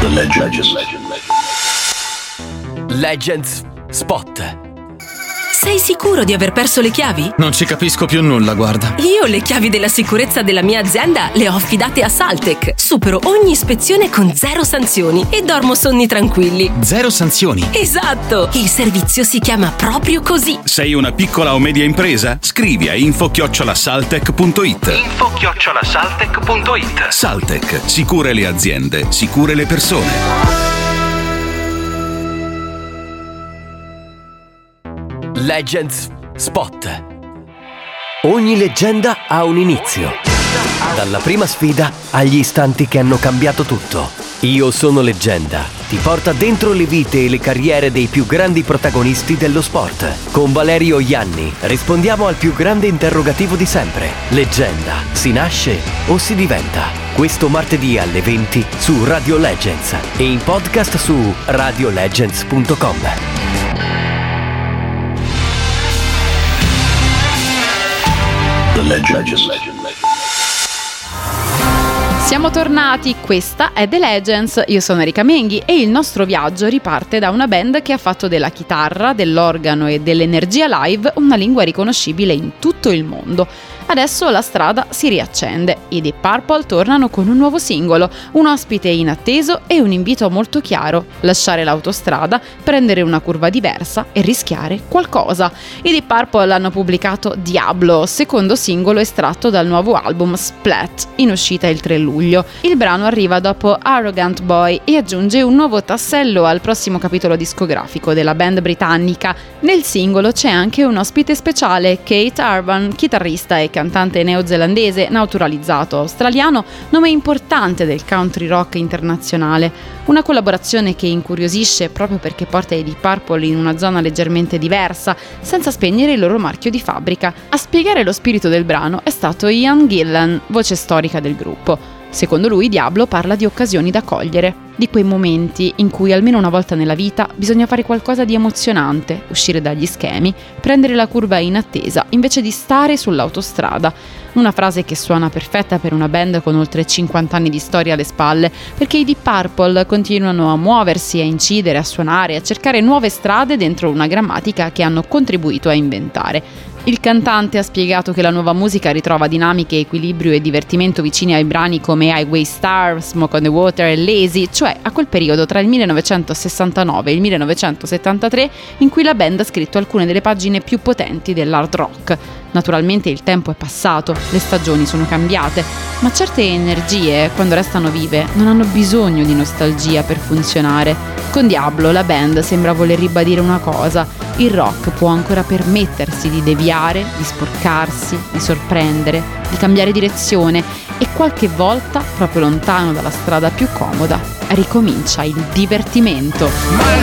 Legends Spot. Sei sicuro di aver perso le chiavi? Non ci capisco più nulla, guarda. Io le chiavi della sicurezza della mia azienda le ho affidate a Saltec. Supero ogni ispezione con 0 sanzioni e dormo sonni tranquilli. 0 sanzioni? Esatto! Il servizio si chiama proprio così. Sei una piccola o media impresa? Scrivi a info@saltec.it. info@saltec.it. Saltec, sicure le aziende, sicure le persone. Legends Spot. Ogni leggenda ha un inizio. Dalla prima sfida agli istanti che hanno cambiato tutto. Io sono Leggenda ti porta dentro le vite e le carriere dei più grandi protagonisti dello sport. Con Valerio Ianni rispondiamo al più grande interrogativo di sempre. Leggenda, si nasce o si diventa? Questo martedì alle 20 su Radio Legends e in podcast su radiolegends.com. Siamo tornati, questa è The Legends, io sono Erika Menghi e il nostro viaggio riparte da una band che ha fatto della chitarra, dell'organo e dell'energia live una lingua riconoscibile in tutto il mondo. Adesso la strada si riaccende, i Deep Purple tornano con un nuovo singolo, un ospite inatteso e un invito molto chiaro: lasciare l'autostrada, prendere una curva diversa e rischiare qualcosa. I Deep Purple hanno pubblicato Diablo, secondo singolo estratto dal nuovo album Splat, in uscita il 3 luglio. Il brano arriva dopo Arrogant Boy e aggiunge un nuovo tassello al prossimo capitolo discografico della band britannica. Nel singolo c'è anche un ospite speciale, Keith Urban, chitarrista e cantante neozelandese naturalizzato australiano, nome importante del country rock internazionale. Una collaborazione che incuriosisce proprio perché porta i Deep Purple in una zona leggermente diversa, senza spegnere il loro marchio di fabbrica. A spiegare lo spirito del brano è stato Ian Gillan, voce storica del gruppo. Secondo lui, Diablo parla di occasioni da cogliere, di quei momenti in cui almeno una volta nella vita bisogna fare qualcosa di emozionante, uscire dagli schemi, prendere la curva in attesa invece di stare sull'autostrada. Una frase che suona perfetta per una band con oltre 50 anni di storia alle spalle, perché i Deep Purple continuano a muoversi, a incidere, a suonare, a cercare nuove strade dentro una grammatica che hanno contribuito a inventare. Il cantante ha spiegato che la nuova musica ritrova dinamiche, equilibrio e divertimento vicini ai brani come Highway Star, Smoke on the Water e Lazy, cioè a quel periodo tra il 1969 e il 1973 in cui la band ha scritto alcune delle pagine più potenti dell'hard rock. Naturalmente il tempo è passato, le stagioni sono cambiate, ma certe energie, quando restano vive, non hanno bisogno di nostalgia per funzionare. Con Diablo la band sembra voler ribadire una cosa: il rock può ancora permettersi di deviare, di sporcarsi, di sorprendere, di cambiare direzione e qualche volta, proprio lontano dalla strada più comoda, ricomincia il divertimento.